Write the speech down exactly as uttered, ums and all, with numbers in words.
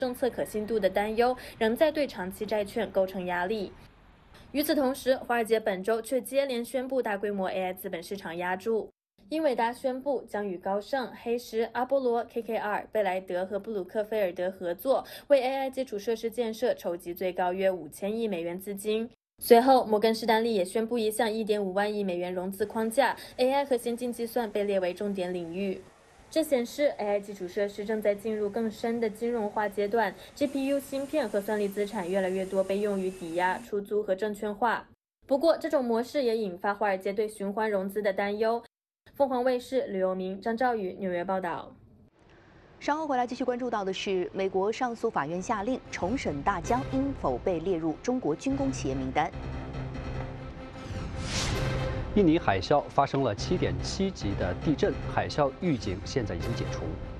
政策可信度的担忧仍在对长期债券构成压力。与此同时，华尔街本周却接连宣布大规模 A I 资本市场压注。英伟达宣布将与高盛、黑石、阿波罗、K K R、贝莱德和布鲁克菲尔德合作，为 A I 基础设施建设筹集最高约五千亿美元资金。随后，摩根士丹利也宣布一项一点五万亿美元融资框架 ，A I 和先进计算被列为重点领域。这显示 A I 基础设施正在进入更深的金融化阶段 ，G P U 芯片和算力资产越来越多被用于抵押、出租和证券化。不过，这种模式也引发华尔街对循环融资的担忧。凤凰卫视吕由明、张兆宇纽约报道。 稍后回来继续关注到的是，美国上诉法院下令重审大疆应否被列入中国军工企业名单。 印尼海啸发生了七点七级的地震，海啸预警现在已经解除。